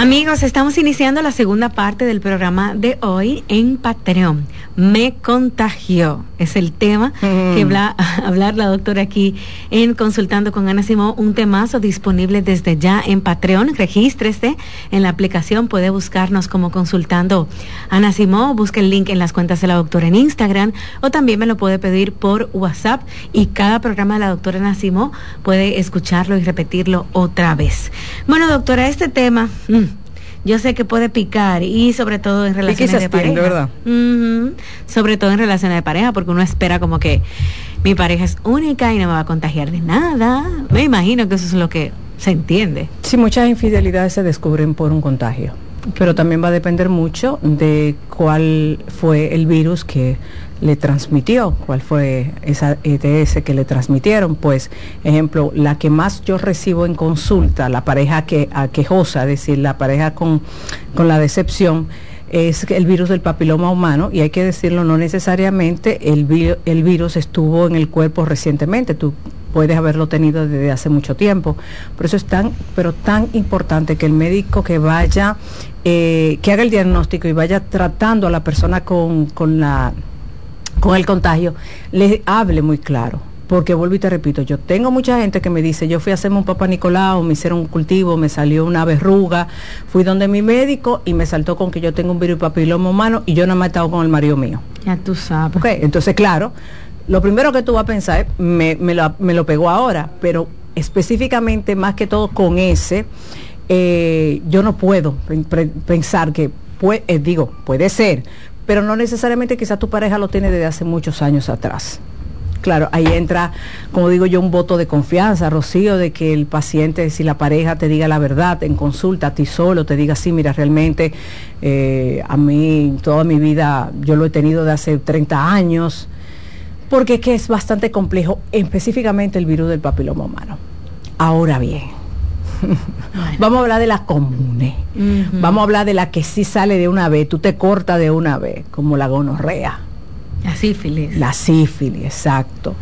Amigos, estamos iniciando la segunda parte del programa de hoy en Patreon. Me contagió, es el tema que va a hablar la doctora aquí en Consultando con Ana Simó, un temazo disponible desde ya en Patreon. Regístrese en la aplicación, puede buscarnos como Consultando Ana Simó, busque el link en las cuentas de la doctora en Instagram o también me lo puede pedir por WhatsApp y cada programa de la doctora Ana Simó puede escucharlo y repetirlo otra vez. Bueno, doctora, este tema yo sé que puede picar y sobre todo en relaciones de pareja, ¿verdad? Sobre todo en relaciones de pareja, porque uno espera como que mi pareja es única y no me va a contagiar de nada. Me imagino que eso es lo que se entiende. Sí, muchas infidelidades se descubren por un contagio, pero también va a depender mucho de cuál fue el virus que le transmitió, cuál fue esa ETS que le transmitieron. Pues, ejemplo, la que más yo recibo en consulta, la pareja quejosa, es decir, la pareja con la decepción, es el virus del papiloma humano, y hay que decirlo, no necesariamente el virus estuvo en el cuerpo recientemente, tú puedes haberlo tenido desde hace mucho tiempo. Por eso es tan importante que el médico que vaya, que haga el diagnóstico y vaya tratando a la persona con el contagio, le hable muy claro. Porque vuelvo y te repito, yo tengo mucha gente que me dice, yo fui a hacerme un Papa Nicolau, me hicieron un cultivo, me salió una verruga, fui donde mi médico y me saltó con que yo tengo un virus papiloma humano y yo no me he estado con el marido mío. Ya tú sabes. Okay, entonces, claro, lo primero que tú vas a pensar es, me lo pegó ahora, pero específicamente, más que todo con ese, yo no puedo pensar que, puede ser, pero no necesariamente quizás tu pareja lo tiene desde hace muchos años atrás. Claro, ahí entra, como digo yo, un voto de confianza, Rocío, de que el paciente, si la pareja te diga la verdad en consulta, a ti solo, te diga, sí, mira, realmente a mí toda mi vida yo lo he tenido de hace 30 años, porque es que es bastante complejo, específicamente el virus del papiloma humano. Ahora bien, vamos a hablar de las comunes, vamos a hablar de la que sí sale de una vez, tú te cortas de una vez, como la gonorrea. La sífilis. La sífilis, exacto.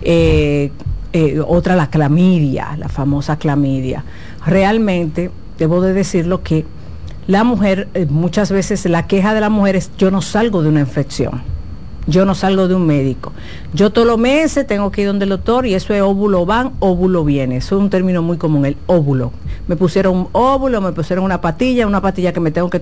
Otra, la clamidia, la famosa clamidia. Realmente, debo de decirlo que la mujer, muchas veces la queja de la mujer es, yo no salgo de una infección, yo no salgo de un médico. Yo todos los meses tengo que ir donde el doctor y eso es óvulo van, óvulo viene. Eso es un término muy común, el óvulo. Me pusieron un óvulo, me pusieron una pastilla que me tengo que